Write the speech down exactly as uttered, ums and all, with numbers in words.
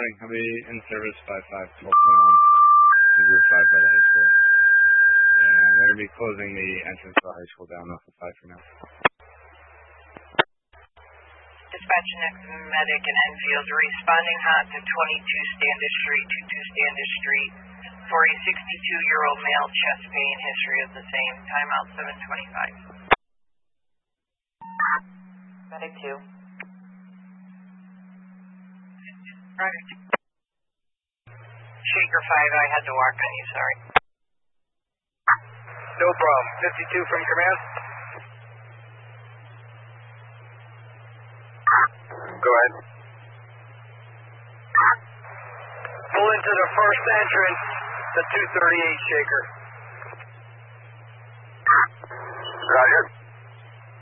morning. I'll be in service five five twelve twenty-one. Route five by the high school. And they're going to be closing the entrance to the high school down off of five for now. Dispatch next medic in Enfield, responding hot to twenty-two Standish Street, twenty-two Standish Street, for a sixty-two-year-old male, chest pain, history of the same, timeout seven twenty-five. Medic two. Roger. Shaker five, I had to walk on you, sorry. No problem. fifty-two from command. Go ahead. Pull into the first entrance, the two thirty-eight Shaker. Roger.